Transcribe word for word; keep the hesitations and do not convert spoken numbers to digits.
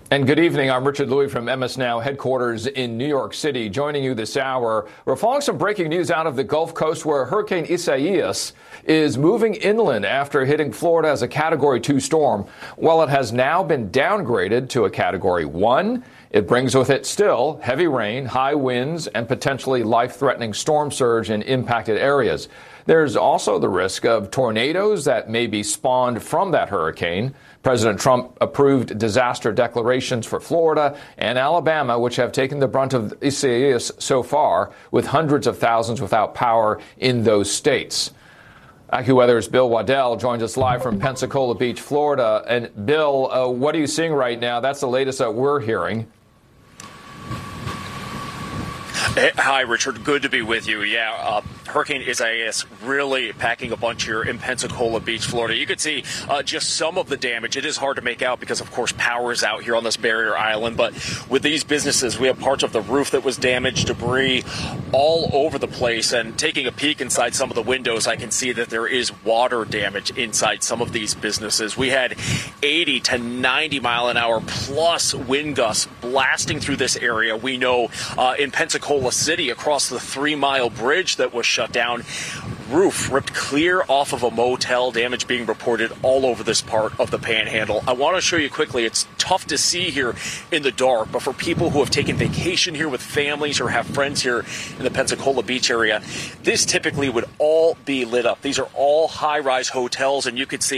And good evening. I'm Richard Louie from M S Now headquarters in New York City. Joining you this hour, we're following some breaking news out of the Gulf Coast where Hurricane Isaias is moving inland after hitting Florida as a Category two storm. While it has now been downgraded to a Category one, it brings with it still heavy rain, high winds, and potentially life-threatening storm surge in impacted areas. There's also the risk of tornadoes that may be spawned from that hurricane. President Trump approved disaster declarations for Florida and Alabama, which have taken the brunt of Isaias so far, with hundreds of thousands without power in those states. AccuWeather's Bill Waddell joins us live from Pensacola Beach, Florida. And Bill, uh, what are you seeing right now? That's the latest that we're hearing. Hi, Richard. Good to be with you. Yeah, uh, Hurricane Isaias really packing a bunch here in Pensacola Beach, Florida. You could see uh, just some of the damage. It is hard to make out because, of course, power is out here on this barrier island. But with these businesses, we have parts of the roof that was damaged, debris all over the place. And taking a peek inside some of the windows, I can see that there is water damage inside some of these businesses. We had eighty to ninety mile an hour plus wind gusts blasting through this area. We know uh, in Pensacola City, across the three-mile bridge that was shut down, roof ripped clear off of a motel, damage being reported all over this part of the Panhandle. I want to show you quickly. It's tough to see here in the dark, but for people who have taken vacation here with families or have friends here in the Pensacola Beach area, this typically would all be lit up. These are all high-rise hotels, and you could see